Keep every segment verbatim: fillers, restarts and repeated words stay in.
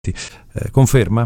Eh, conferma?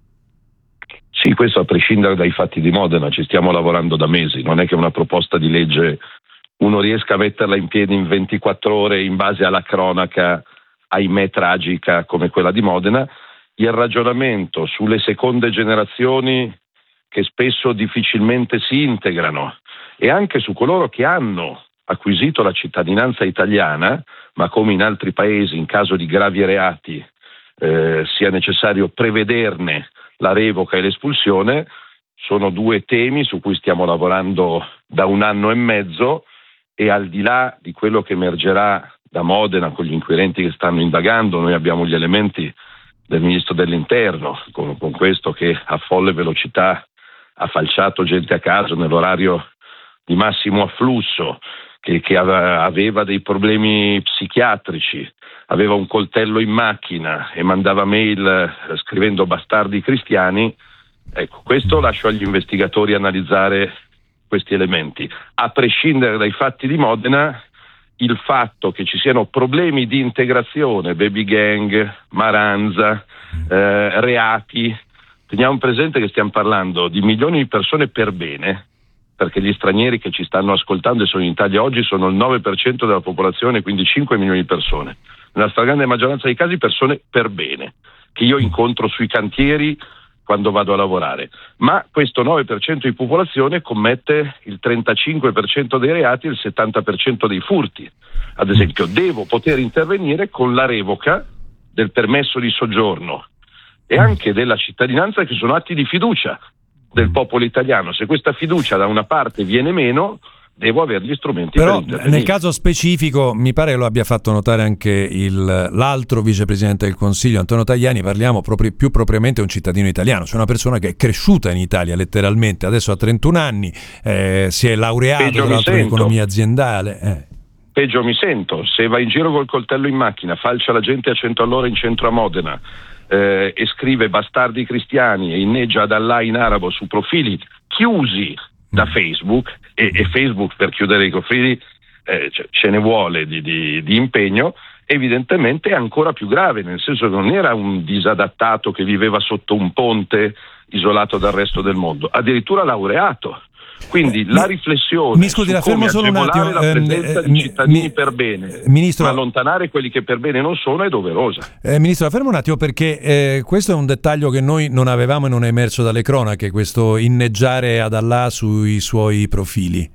Sì, questo a prescindere dai fatti di Modena, ci stiamo lavorando da mesi, non è che una proposta di legge uno riesca a metterla in piedi in ventiquattro ore in base alla cronaca, ahimè tragica come quella di Modena. Il ragionamento sulle seconde generazioni che spesso difficilmente si integrano e anche su coloro che hanno acquisito la cittadinanza italiana, ma come in altri paesi in caso di gravi reati eh, sia necessario prevederne la revoca e l'espulsione, sono due temi su cui stiamo lavorando da un anno e mezzo e al di là di quello che emergerà da Modena con gli inquirenti che stanno indagando, noi abbiamo gli elementi del Ministro dell'Interno, con, con questo che a folle velocità ha falciato gente a caso nell'orario di massimo afflusso, che, che aveva dei problemi psichiatrici, aveva un coltello in macchina e mandava mail scrivendo bastardi cristiani. Ecco, questo lascio agli investigatori analizzare questi elementi. A prescindere dai fatti di Modena, il fatto che ci siano problemi di integrazione, baby gang, maranza, eh, reati, teniamo presente che stiamo parlando di milioni di persone per bene, perché gli stranieri che ci stanno ascoltando e sono in Italia oggi sono il nove per cento della popolazione, quindi cinque milioni di persone. Nella stragrande maggioranza dei casi persone per bene, che io incontro sui cantieri quando vado a lavorare. Ma questo nove per cento di popolazione commette il trentacinque per cento dei reati e il settanta per cento dei furti. Ad esempio, devo poter intervenire con la revoca del permesso di soggiorno e anche della cittadinanza, che sono atti di fiducia del popolo italiano. Se questa fiducia da una parte viene meno, devo avere gli strumenti. Però per intervenire. Nel caso specifico mi pare che lo abbia fatto notare anche il, l'altro vicepresidente del Consiglio, Antonio Tajani. Parliamo proprio, più propriamente di un cittadino italiano, cioè una persona che è cresciuta in Italia letteralmente, adesso ha trentuno anni, eh, si è laureato Peggio tra l'altro in economia aziendale. Eh. Peggio mi sento, se va in giro col coltello in macchina, falcia la gente a cento all'ora in centro a Modena, eh, e scrive bastardi cristiani e inneggia ad Allah in arabo su profili chiusi da Facebook, e, e Facebook per chiudere i profili eh, ce, ce ne vuole di, di, di impegno, evidentemente è ancora più grave, nel senso che non era un disadattato che viveva sotto un ponte isolato dal resto del mondo, addirittura laureato. Quindi la riflessione mi scusi, la fermo solo un attimo, la presenza eh, di cittadini mi, per bene, ministro, ma allontanare quelli che per bene non sono è doverosa. Eh, ministro, la fermo un attimo, perché eh, questo è un dettaglio che noi non avevamo e non è emerso dalle cronache, questo inneggiare ad Allah sui suoi profili.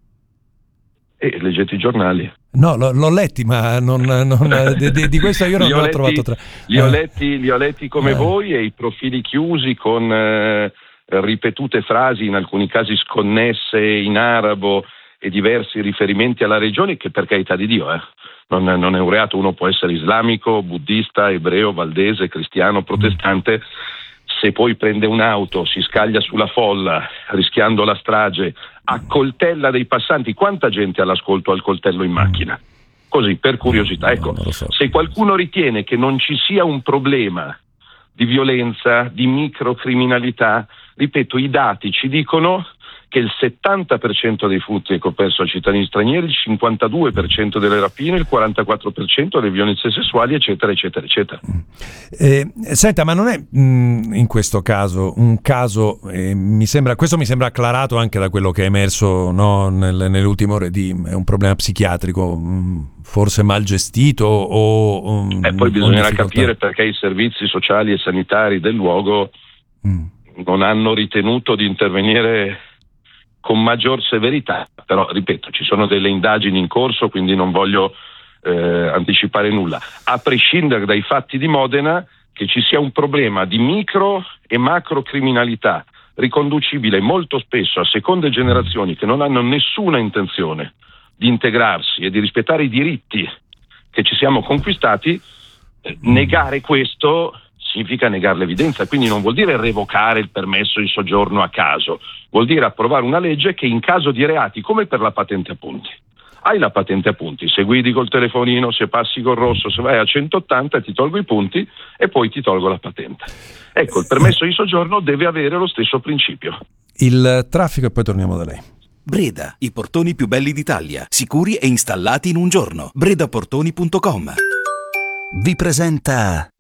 E leggete i giornali. No, l'ho, l'ho letti, ma non, non, di, di, di questo io non ho, ho trovato tra... Li ho letti, li ho letti come eh. voi, e i profili chiusi con eh, ripetute frasi, in alcuni casi sconnesse in arabo, e diversi riferimenti alla regione, che per carità di Dio eh, non, non è un reato. Uno può essere islamico, buddista, ebreo, valdese, cristiano, protestante. Se poi prende un'auto, si scaglia sulla folla rischiando la strage, accoltella dei passanti, quanta gente all'ascolto ha il coltello in macchina? Così, per curiosità. Ecco, se qualcuno ritiene che non ci sia un problema di violenza, di microcriminalità, ripeto, i dati ci dicono che il settanta per cento dei furti è coperto da cittadini stranieri, il cinquantadue per cento delle rapine, il quarantaquattro per cento delle violenze sessuali, eccetera, eccetera, eccetera. Eh, senta, ma non è mh, in questo caso un caso, eh, mi sembra, questo mi sembra acclarato anche da quello che è emerso, no, nel, nelle ultime ore, di è un problema psichiatrico, mh, forse mal gestito o... Um, e poi bisognerà capire perché i servizi sociali e sanitari del luogo mm. non hanno ritenuto di intervenire con maggior severità, però ripeto, ci sono delle indagini in corso, quindi non voglio eh, anticipare nulla. A prescindere dai fatti di Modena, che ci sia un problema di micro e macro criminalità riconducibile molto spesso a seconde generazioni che non hanno nessuna intenzione di integrarsi e di rispettare i diritti che ci siamo conquistati, eh, negare questo significa negare l'evidenza, quindi non vuol dire revocare il permesso di soggiorno a caso, vuol dire approvare una legge che in caso di reati, come per la patente a punti, hai la patente a punti, se guidi col telefonino, se passi col rosso, se vai a centottanta ti tolgo i punti e poi ti tolgo la patente. Ecco, il permesso di soggiorno deve avere lo stesso principio. Il traffico, e poi torniamo da lei. Breda, i portoni più belli d'Italia, sicuri e installati in un giorno. bredaportoni punto com vi presenta